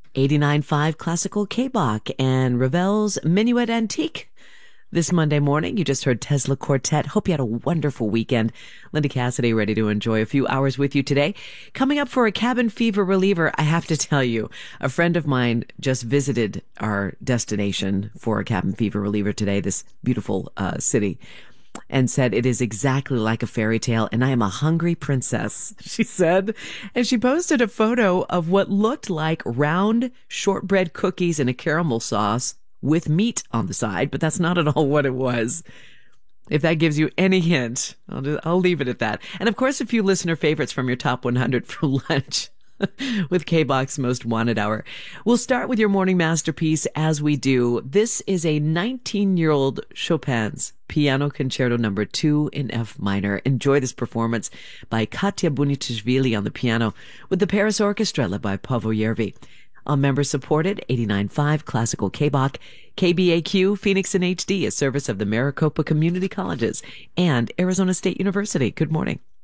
89.5 Classical K-Bach and Ravel's Minuet Antique. This Monday morning, you just heard Tesla Quartet. Hope you had a wonderful weekend. Linda Cassidy ready to enjoy a few hours with you today. Coming up for a cabin fever reliever, I have to tell you, a friend of mine just visited our destination for a cabin fever reliever today, this beautiful city, and said it is exactly like a fairy tale, and I am a hungry princess, she said. And she posted a photo of what looked like round shortbread cookies in a caramel sauce with meat on the side, but that's not at all what it was. If that gives you any hint, I'll leave it at that. And of course, a few listener favorites from your top 100 for lunch with K-Bach's Most Wanted Hour. We'll start with your morning masterpiece as we do. This is a 19-year-old Chopin's Piano Concerto Number 2 in F minor. Enjoy this performance by Katya Bunitishvili on the piano with the Paris Orchestra led by Pavel Yervi. On member-supported 89.5 Classical K-Bach, KBAQ, Phoenix in HD, a service of the Maricopa Community Colleges and Arizona State University. Good morning.